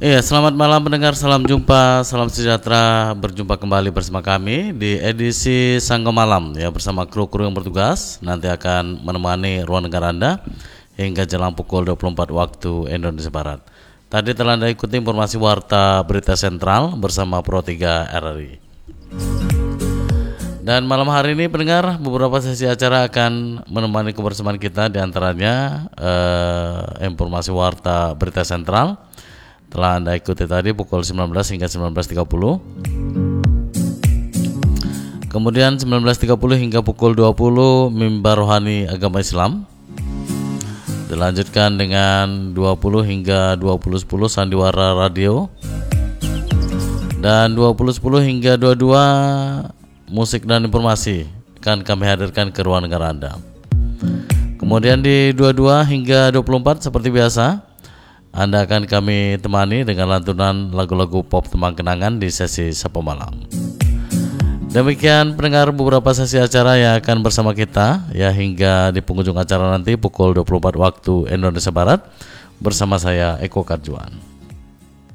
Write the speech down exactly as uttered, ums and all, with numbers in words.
Iya, selamat malam pendengar, salam jumpa, salam sejahtera. Berjumpa kembali bersama kami di edisi Sangga Malam ya, bersama kru-kru yang bertugas. Nanti akan menemani ruang dengar Anda hingga jelang pukul dua puluh empat waktu Indonesia Barat. Tadi telah Anda ikuti informasi warta berita sentral bersama Pro tiga R R I. Dan malam hari ini pendengar, beberapa sesi acara akan menemani kebersamaan kita, diantaranya eh, informasi warta berita sentral telah Anda ikuti tadi pukul sembilan belas hingga sembilan belas tiga puluh. Kemudian sembilan belas tiga puluh hingga pukul dua puluh Mimbar Rohani Agama Islam. Dilanjutkan dengan dua puluh hingga dua puluh sepuluh Sandiwara Radio. Dan dua puluh sepuluh hingga dua puluh dua musik dan informasi akan kami hadirkan ke ruang dengar Anda. Kemudian di dua puluh dua hingga dua puluh empat seperti biasa Anda akan kami temani dengan lantunan lagu-lagu pop tembang kenangan di sesi Sapa Malam. Demikian pendengar beberapa sesi acara yang akan bersama kita ya hingga di penghujung acara nanti pukul dua puluh empat waktu Indonesia Barat bersama saya Eko Karjuan.